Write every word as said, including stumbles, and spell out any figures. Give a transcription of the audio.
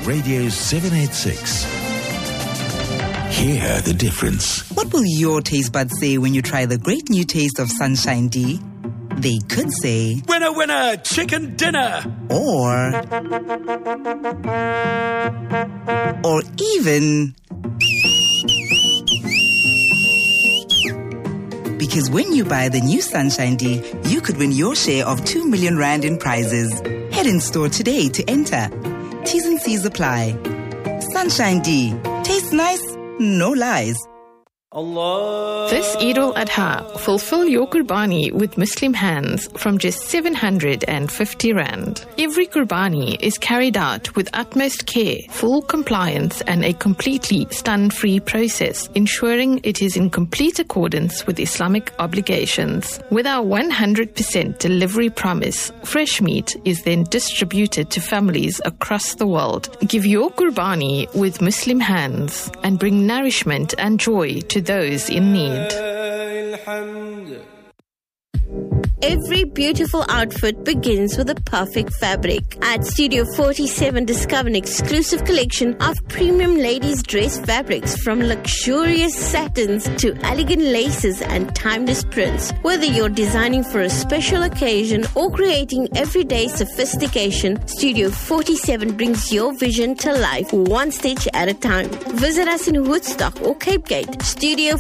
Radio seven eighty-six. Hear the difference. What will your taste buds say when you try the great new taste of Sunshine D? They could say, "Winner, winner, chicken dinner." Or, or even, because when you buy the new Sunshine D, you could win your share of two million rand in prizes. Head in store today to enter. T's and C's apply. Sunshine D. Tastes nice, no lies. Allah. This Eid al-Adha, fulfill your Qurbani with Muslim hands from just seven hundred fifty rand. Every Qurbani is carried out with utmost care, full compliance and a completely stun-free process, ensuring it is in complete accordance with Islamic obligations. With our one hundred percent delivery promise, fresh meat is then distributed to families across the world. Give your Qurbani with Muslim hands and bring nourishment and joy to those in need. Every beautiful outfit begins with a perfect fabric. At Studio forty-seven, discover an exclusive collection of premium ladies' dress fabrics, from luxurious satins to elegant laces and timeless prints. Whether you're designing for a special occasion or creating everyday sophistication, Studio forty-seven brings your vision to life, one stitch at a time. Visit us in Woodstock or Cape Gate. Studio